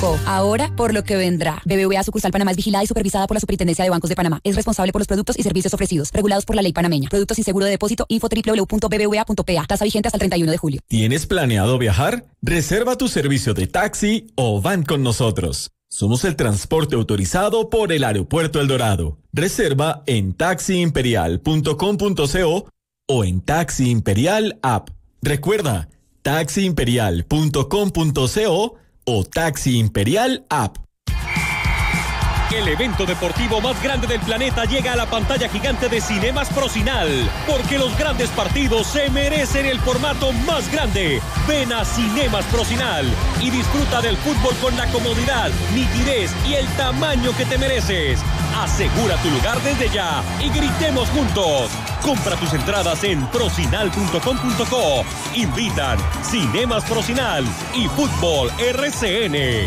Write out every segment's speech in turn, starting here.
BBVA.com.co. Ahora, por lo que vendrá. BBVA Sucursal Panamá es vigilada y supervisada por la Superintendencia de Bancos de Panamá. Es responsable por los productos y servicios ofrecidos, regulados por la ley panameña. Productos sin seguro de depósito, info www.bbva.pa. Tasa vigente hasta el 31 de julio. ¿Tienes planeado viajar? Reserva tu servicio de taxi o van con nosotros. Somos el transporte autorizado por el Aeropuerto El Dorado. Reserva en taxiimperial.com.co o en Taxi Imperial App. Recuerda, taxiimperial.com.co o Taxi Imperial App. El evento deportivo más grande del planeta llega a la pantalla gigante de Cinemas Procinal, porque los grandes partidos se merecen el formato más grande. Ven a Cinemas Procinal y disfruta del fútbol con la comodidad, nitidez y el tamaño que te mereces. Asegura tu lugar desde ya y gritemos juntos. Compra tus entradas en procinal.com.co. Invitan Cinemas Procinal y Fútbol RCN.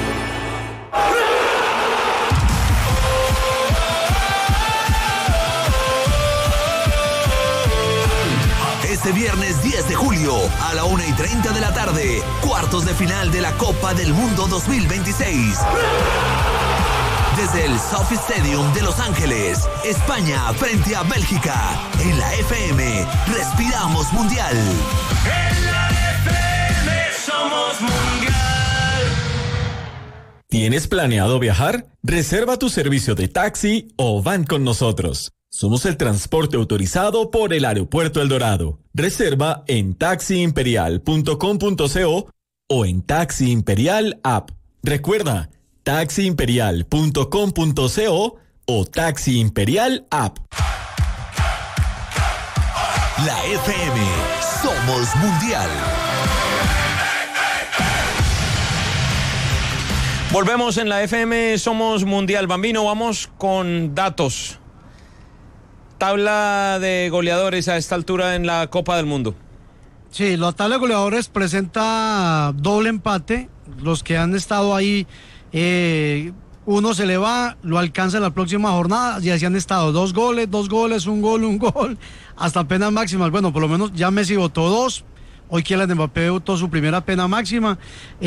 Este viernes 10 de julio a la 1:30 de la tarde, cuartos de final de la Copa del Mundo 2026. Desde el Sophie Stadium de Los Ángeles, España frente a Bélgica. En la FM, respiramos mundial. En la FM somos mundial. ¿Tienes planeado viajar? Reserva tu servicio de taxi o van con nosotros. Somos el transporte autorizado por el Aeropuerto El Dorado. Reserva en taxiimperial.com.co o en Taxi Imperial App. Recuerda, taxiimperial.com.co o Taxi Imperial App. La FM, somos mundial. Volvemos en la FM, somos mundial. Bambino, vamos con datos. Tabla de goleadores a esta altura en la Copa del Mundo. Sí, la tabla de goleadores presenta doble empate. Los que han estado ahí, uno se le va, lo alcanza en la próxima jornada, y así han estado, dos goles, un gol, hasta penas máximas. Bueno, por lo menos ya Messi votó 2, hoy Kylian Mbappé votó su primera pena máxima,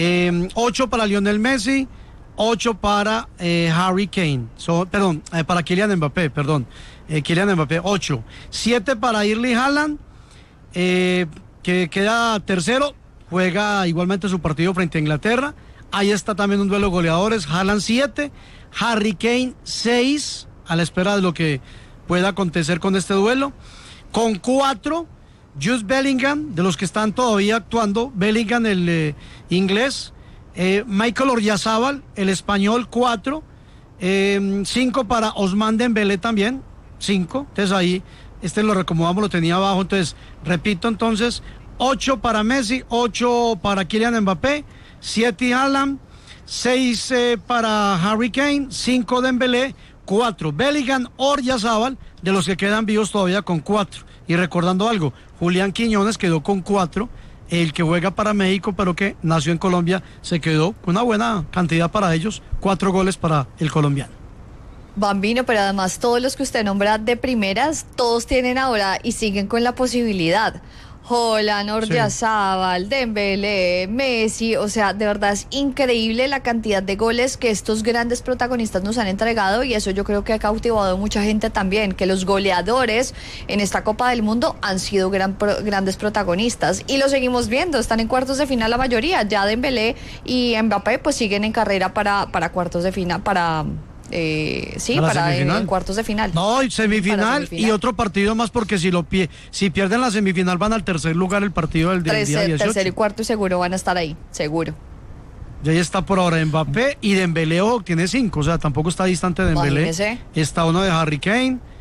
8 para Lionel Messi, 8 para Harry Kane, para Kylian Mbappé, Kylian Mbappé, 8. 7 para Erling Haaland, que queda tercero, juega igualmente su partido frente a Inglaterra. Ahí está también un duelo de goleadores. Haaland 7, Harry Kane 6, a la espera de lo que pueda acontecer con este duelo. Con 4, Jude Bellingham, de los que están todavía actuando, Bellingham el inglés, Michael Oyarzabal, el español, 4, 5 para Ousmane Dembélé también, 5, entonces ahí, lo recomodamos, lo tenía abajo, entonces, repito, 8 para Messi, 8 para Kylian Mbappé, 7 Haaland, 6 para Harry Kane, 5 Dembélé, 4 Bellingham, Oyarzabal, de los que quedan vivos todavía con 4, y recordando algo, Julián Quiñones quedó con 4, el que juega para México, pero que nació en Colombia, se quedó con una buena cantidad para ellos, 4 goles para el colombiano. Bambino, pero además todos los que usted nombra de primeras, todos tienen ahora y siguen con la posibilidad. Haaland, Oyarzabal, sí. Dembélé, Messi, o sea, de verdad es increíble la cantidad de goles que estos grandes protagonistas nos han entregado, y eso yo creo que ha cautivado a mucha gente también, que los goleadores en esta Copa del Mundo han sido grandes protagonistas, y lo seguimos viendo, están en cuartos de final la mayoría, ya Dembélé y Mbappé pues siguen en carrera para cuartos de final, para en cuartos de final. No, semifinal y otro partido más, porque si pierden la semifinal van al tercer lugar el partido del día 18. Tercero y cuarto seguro van a estar ahí, seguro. Y ahí está por ahora Mbappé, y Dembélé tiene 5, o sea, tampoco está distante de Dembélé. Imagínese. Está uno de Harry Kane,